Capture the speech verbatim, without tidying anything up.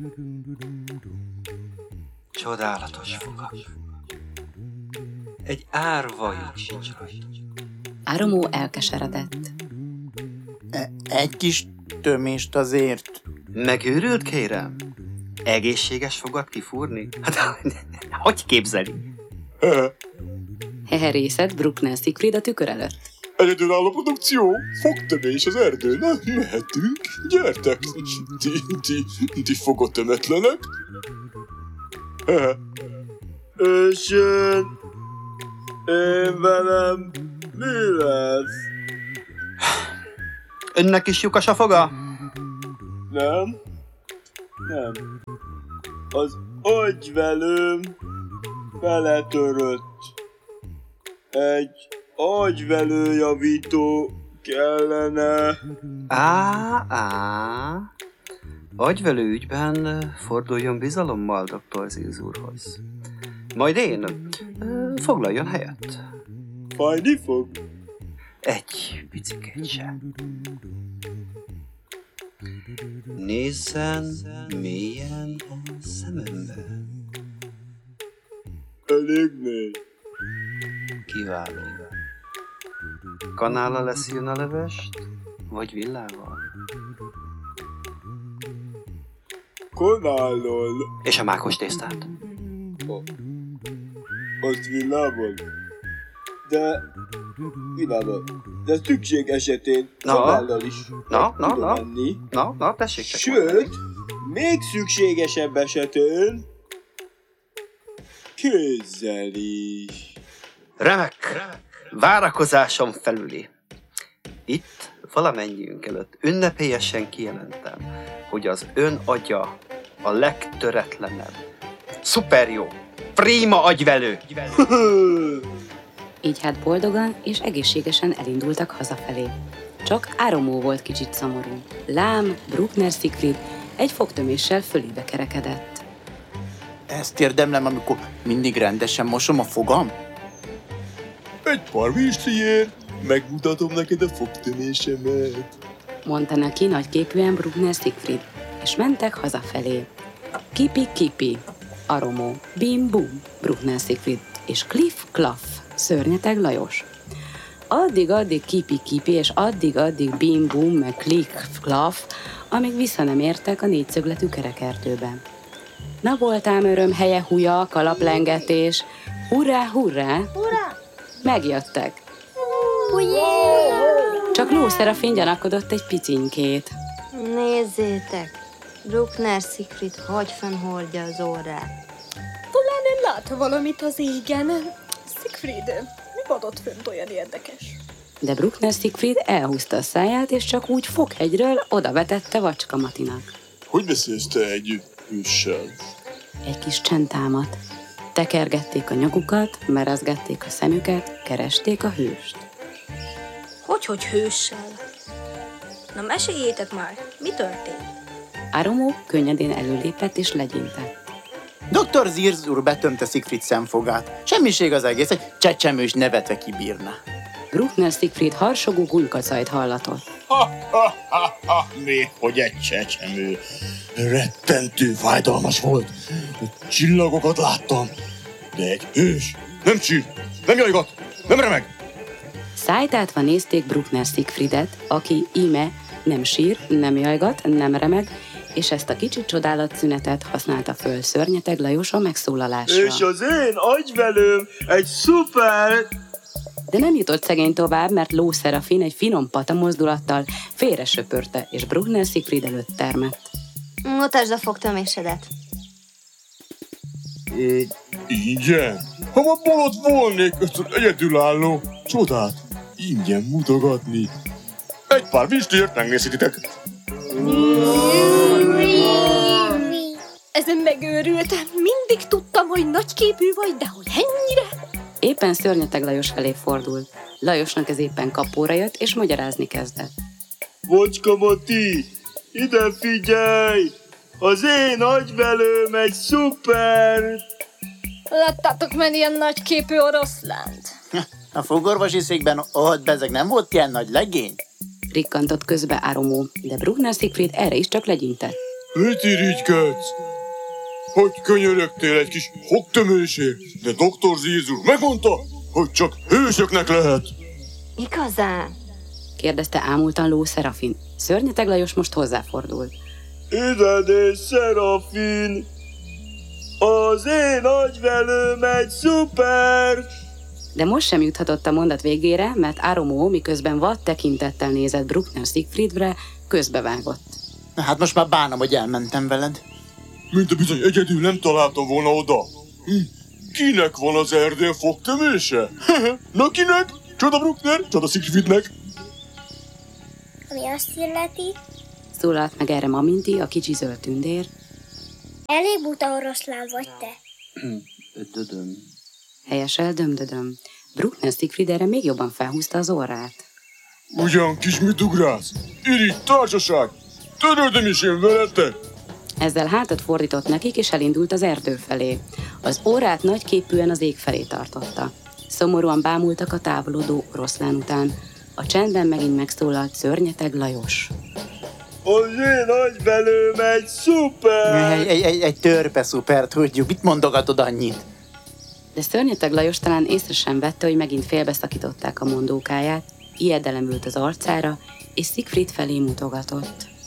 Csodálatos fogak. Egy árvajuk sincs rajta. Áramó elkeseredett. E- egy kis tömést azért. Megőrült, kérem? Egészséges fogat kifúrni? Hát, hogy képzeli? Heherészett Bruckner Siegfried a tükör előtt. Egyedülálló produkció, fogtömés az erdőn, mehetünk, gyertek, ti, ti, ti fogotömetlenek. És én, én velem mi lesz? Önnek is lyukas a foga? Nem, nem. Az agyvelőm beletörött. Egy agyvelőjavító kellene. Á, á. Agyvelő ügyben forduljon bizalommal doktor Zilz úrhoz. Majd én ö, foglaljon helyet. Fájni fog? Egy picikét sem. Nézzen mélyen a szemembe. Elég mély. Kiváló. Kanállal leszűn a levest, vagy villával? Kanállal. És a mákos tésztát? Azt villával. De... Villával. De szükség esetén Na? kanállal is Na, na, tudom na. menni. Na, na, tessék csak. Sőt, még szükségesebb esetén kézzel is. Remek! Várakozásom felüli. Itt valamennyiünk előtt ünnepélyesen kijelentem, hogy az ön agya a legtöretlenebb, szuper jó, prima agyvelő. Így hát boldogan és egészségesen elindultak hazafelé. Csak Áramó volt kicsit szomorú. Lám, Bruckner Siegfried egy fogtöméssel fölébe kerekedett. Ezt érdemlem, amikor mindig rendesen mosom a fogam? Egy pár virsliért megmutatom neked a fogtömésemet. Mondta neki nagyképűen Bruckner Siegfried, és mentek hazafelé. Kipi-kipi, Áramó, bim-bum, Bruckner Siegfried, és kliff-klaff, Szörnyeteg Lajos. Addig-addig kipi-kipi, és addig-addig bim-bum, meg kliff-klaff, amíg vissza nem értek a négyszögletű kerekerdőbe. Na voltám öröm helye húja, kalaplengetés, hurrá, hurrá! Ura! Megjöttek. Ujjé! Csak Ló Szerafin gyanakodott egy picinkét. Nézzétek! Bruckner Siegfried hagyfenn hordja az órát. Talán én lát valamit az égen. Siegfried, mi adott fönt olyan érdekes? De Bruckner Siegfried elhúzta a száját, és csak úgy foghegyről odavetette Vacska Matinak. Hogy beszélsz te egy őssel? Egy kis csend támadt. Tekergették a nyakukat, merezgették a szemüket, keresték a hőst. Hogy-hogy hőssel? Na meséljétek már, mi történt? Áramó könnyedén előlépett és legyintett. doktor Zilz úr betömte Siegfried szemfogát. Semmiség az egész, egy csecsemős nevetve kibírna. Bruckner Siegfried harsogó gulykacajt hallatott. Ha, ha, ha, ha, még hogy egy csecsemő. Rettentő fájdalmas volt. Csillagokat láttam. De egy hős nem csír, nem jajgat, nem remeg. Szájtátva nézték Bruckner Siegfriedet, aki íme nem sír, nem jajgat, nem remeg, és ezt a kicsi csodálatszünetet használta föl Szörnyeteg Lajos a megszólalásra. És az én agyvelőm egy szuper... De nem jutott szegény tovább, mert Ló Szerafin egy finom pata mozdulattal félre söpörte, és Bruckner Siegfried előtt termett. Mutasd a fogtömésedet. Ö, ingyen? Ha ma bolond volnék, ezt egyedülálló csodát ingyen mutogatni. Egy pár virsliért megnézhetitek. Ezen megőrültem, mindig tudtam, hogy nagyképű vagy, de hogy ennyire? Éppen Szörnyeteg Lajos felé fordult. Lajosnak ez éppen kapóra jött, és magyarázni kezdett. Vacska Mati, ide figyelj! Az én agyvelőm egy szuper... Láttátok már ilyen nagyképű oroszlánt? A fogorvosi székben ott bezeg nem volt ilyen nagy legény? Rikkantott közbe Áramó, de Bruckner Siegfried erre is csak legyintett. Mit irigykedsz? Hogy könyörögtél egy kis fogtömésért, de doktor Zirz úr megmondta, hogy csak hősöknek lehet. Igazán? kérdezte ámultan Ló Szerafin. Szörnyeteg Lajos most hozzáfordult. Ide nézz, Szerafin! Az én agyvelőm egy szuper! De most sem juthatott a mondat végére, mert Aromó, miközben vad tekintettel nézett Bruckner Siegfriedre, közbevágott. Na hát most már bánom, hogy elmentem veled. Mint a bizony egyedül nem találtam volna oda. Hm. Kinek van az erdél fogtömése? Na kinek? Csoda Bruckner, csoda Siegfriednek. Ami azt illeti, Szólalt meg erre Maminti, a kicsi zöld tündér. elég buta oroszlán vagy te. Dödöm. Helyesel dömdödöm. Bruckner Siegfried erre még jobban felhúzta az orrát. Ugyan kis mit ugrálsz? Irigy társaság! Törődöm is én veletek! Ezzel hátat fordított nekik, és elindult az erdő felé. Az órát nagyképűen az ég felé tartotta. Szomorúan bámultak a távolodó oroszlán után. A csendben megint megszólalt Szörnyeteg Lajos. Az én agyvelőm egy szuper! Egy, egy, egy, egy törpe szuper, tudjuk. Mit mondogatod annyit? De Szörnyeteg Lajos talán észre sem vette, hogy megint félbeszakították a mondókáját, ijedelem ült az arcára, és Siegfried felé mutogatott.